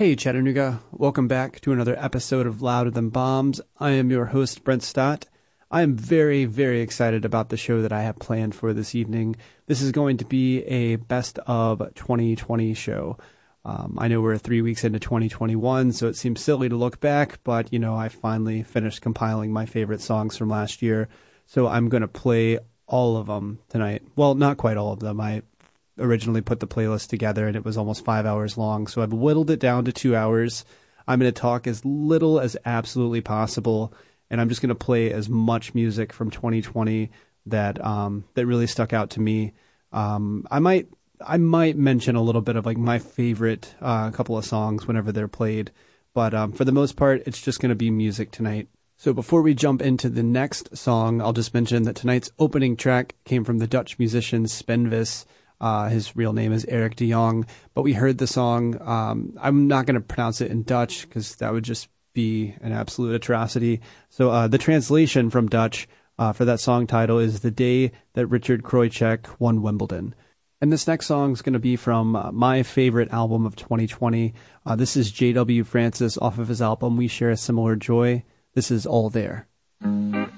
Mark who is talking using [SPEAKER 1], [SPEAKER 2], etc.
[SPEAKER 1] Hey Chattanooga, welcome back to another episode of Louder Than Bombs. I am your host, Brent Stott. I am very, very excited about the show that I have planned for this evening. This is going to be a best of 2020 show. I know we're 3 weeks into 2021, so it seems silly to look back, but I finally finished compiling my favorite songs from last year, so I'm going to play all of them tonight. Well, not quite all of them. I originally put the playlist together and it was almost 5 hours long, so I've whittled it down to 2 hours. I'm going to talk as little as absolutely possible, and I'm just going to play as much music from 2020 that really stuck out to me. I might mention a little bit of like my favorite couple of songs whenever they're played, but for the most part, it's just going to be music tonight. So before we jump into the next song, I'll just mention that tonight's opening track came from the Dutch musician Spenvis. His real name is Eric de Jong, but we heard the song. I'm not going to pronounce it in Dutch because that would just be an absolute atrocity. So the translation from Dutch for that song title is The Day That Richard Krojcek Won Wimbledon. And this next song is going to be from my favorite album of 2020. This is J.W. Francis off of his album We Share a Similar Joy. This is All There.